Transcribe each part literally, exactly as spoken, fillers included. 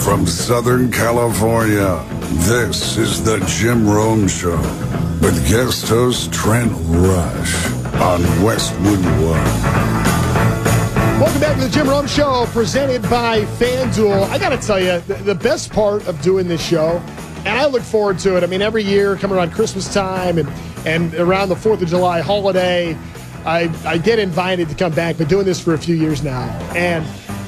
From Southern California, this is the Jim Rome Show with guest host Trent Rush on Westwood One. Welcome back to the Jim Rome Show, presented by FanDuel. I got to tell you, the, the best part of doing this show, and I look forward to it. I mean, every year, coming around Christmas time and, and around the fourth of July holiday, I, I get invited to come back. Been doing this for a few years now. And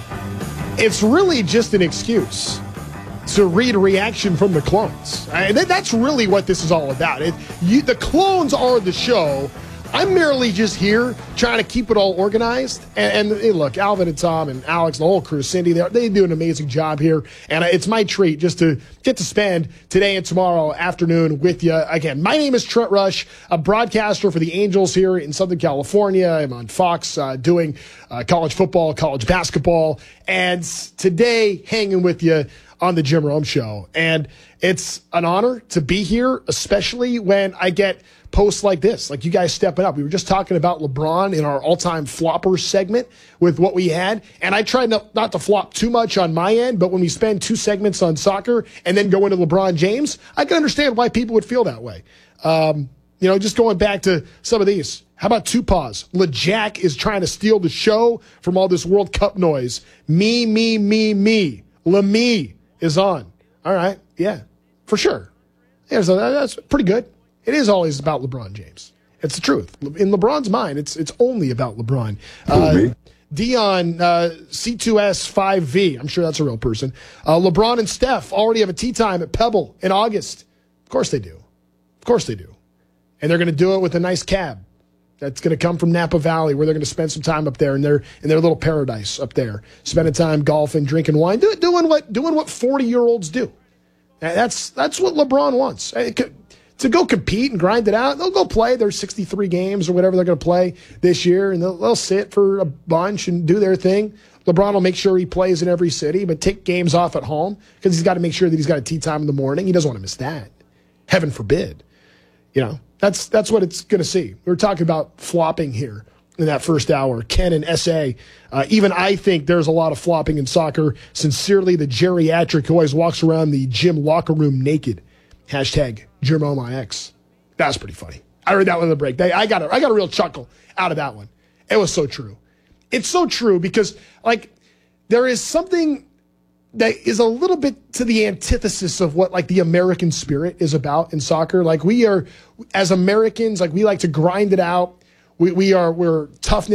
it's really just an excuse to read a reaction from the clones. And that's really what this is all about. It, you, the clones are the show. I'm merely just here trying to keep it all organized. And, and hey, look, Alvin and Tom and Alex, the whole crew, Cindy, they, they do an amazing job here. And it's my treat just to get to spend today and tomorrow afternoon with you. Again, my name is Trent Rush, a broadcaster for the Angels here in Southern California. I'm on Fox uh, doing uh, college football, college basketball. And today, hanging with you on the Jim Rome Show. And it's an honor to be here, especially when I get posts like this, like you guys stepping up. We were just talking about LeBron in our all-time flopper segment with what we had, and I tried not, not to flop too much on my end, but when we spend two segments on soccer and then go into LeBron James, I can understand why people would feel that way. Um, you know, just going back to some of these. How about two paws? LeJack is trying to steal the show from all this World Cup noise. Me, me, me, me. LeMee is on. All right, yeah, for sure. Yeah, so that's pretty good. It is always about LeBron James. It's the truth. In LeBron's mind, it's it's only about LeBron. Uh, Dion, uh, C two S five V, I'm sure that's a real person. Uh, LeBron and Steph already have a tea time at Pebble in August. Of course they do. Of course they do. And they're going to do it with a nice cab that's going to come from Napa Valley, where they're going to spend some time up there in their in their little paradise up there, spending time golfing, drinking wine, do, doing what doing what forty-year-olds do. And that's that's what LeBron wants. It could, to go compete and grind it out. They'll go play their sixty-three games or whatever they're going to play this year, and they'll, they'll sit for a bunch and do their thing. LeBron will make sure he plays in every city, but take games off at home because he's got to make sure that he's got a tea time in the morning. He doesn't want to miss that. Heaven forbid. You know, that's that's what it's going to see. We were talking about flopping here in that first hour. Ken and S A. Uh, even I think there's a lot of flopping in soccer. Sincerely, the geriatric who always walks around the gym locker room naked. Hashtag Jerome I X. That's pretty funny. I heard that one in the break. They, I got a, I got a real chuckle out of that one. It was so true. It's so true because, like, there is something that is a little bit to the antithesis of what, like, the American spirit is about in soccer. Like, we are, as Americans, like, we like to grind it out. We, we are, we're tough